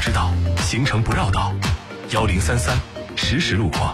知道，行程不绕道。1033实时路况。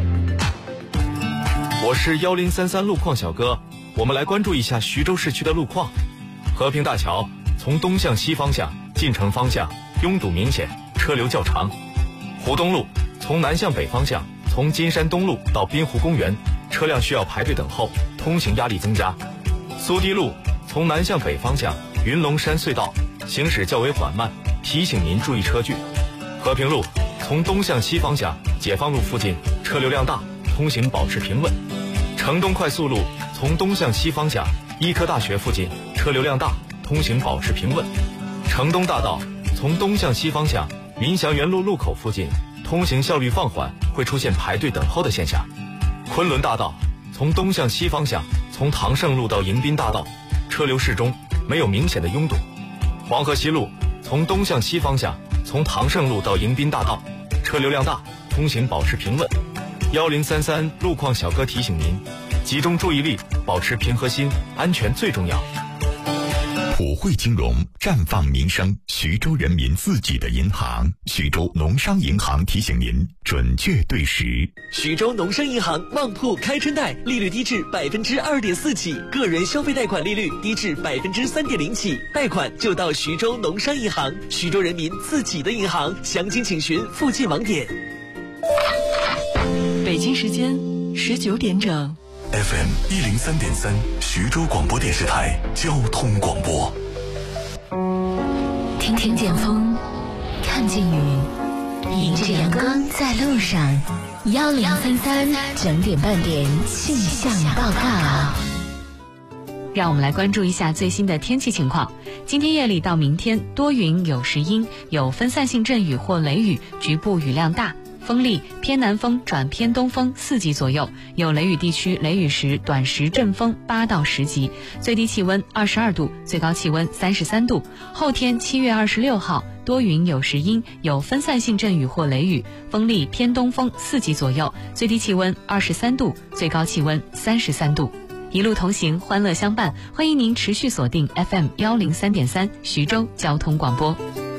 我是1033路况小哥，我们来关注一下徐州市区的路况。和平大桥从东向西方向进城方向拥堵明显，车流较长。湖东路从南向北方向，从金山东路到滨湖公园，车辆需要排队等候，通行压力增加。苏堤路从南向北方向云龙山隧道行驶较为缓慢，提醒您注意车距。和平路从东向西方向解放路附近车流量大，通行保持平稳。城东快速路从东向西方向医科大学附近车流量大，通行保持平稳。城东大道从东向西方向民祥园路路口附近通行效率放缓，会出现排队等候的现象。昆仑大道从东向西方向从唐盛路到迎宾大道车流适中，没有明显的拥堵。黄河西路从东向西方向从唐盛路到迎宾大道车流量大，通行保持平稳。1033路况小哥提醒您，集中注意力，保持平和心，安全最重要。 普惠金融，绽放民生，徐州人民自己的银行。徐州农商银行提醒您，准确对时。 徐州农商银行旺铺开春贷，利率低至2.4%起，个人消费贷款利率低至3.0%起，贷款就到徐州农商银行，徐州人民自己的银行。详情请询附近网点。 北京时间19点整。 FM 103.3徐州广播电视台交通广播。 听见风，看见雨，迎着阳光在路上。1033整点半点气象报告。 让我们来关注一下最新的天气情况。今天夜里到明天多云有时阴，有分散性阵雨或雷雨，局部雨量大。风力偏南风转偏东风4级左右，有雷雨地区雷雨时短时阵风8到10级，最低气温22度，最高气温33度。后天7月26号多云有时阴，有分散性阵雨或雷雨，风力偏东风4级左右，最低气温23度，最高气温33度。一路同行，欢乐相伴，欢迎您持续锁定 FM 103.3徐州交通广播。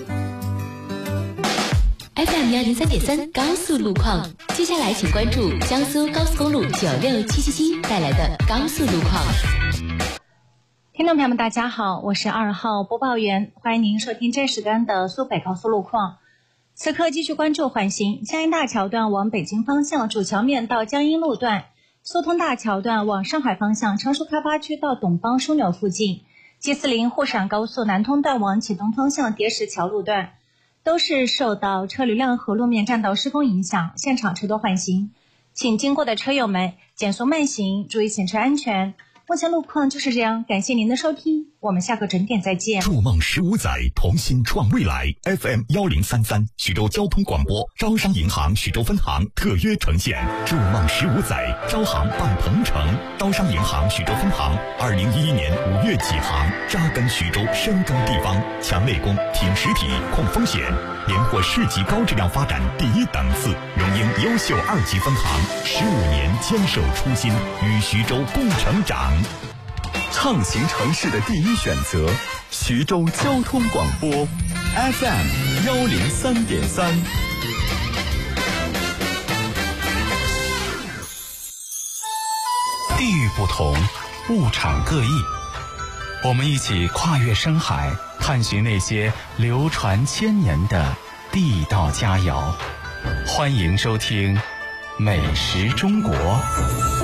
FM 103.3高速路况，接下来请关注江苏高速公路96777带来的高速路况。 听众朋友们大家好，我是2号播报员，欢迎您收听这时段的苏北高速路况。此刻继续关注环形江阴大桥段往北京方向主桥面到江阴路段，苏通大桥段往上海方向成熟开发区到董邦枢纽附近，G40沪陕高速南通段往启东方向叠石桥路段都是受到车流量和路面占道施工影响，现场车多缓行，请经过的车友们减速慢行，注意行车安全。目前路况就是这样，感谢您的收听，我们下个准点再见。 筑梦15载，同心创未来。FM 1033徐州交通广播，招商银行徐州分行特约呈现。筑梦15载，招行办鹏程。招商银行徐州分行2011年5月起航，扎根徐州，深耕地方，强内功，挺实体，控风险，连获市级高质量发展第1档次，荣膺优秀2级分行，15年坚守初心，与徐州共成长。 畅行城市的第一选择，徐州交通广播 FM 103.3。 地域不同，物产各异，我们一起跨越深海，探寻那些流传千年的地道佳肴。欢迎收听《美食中国》。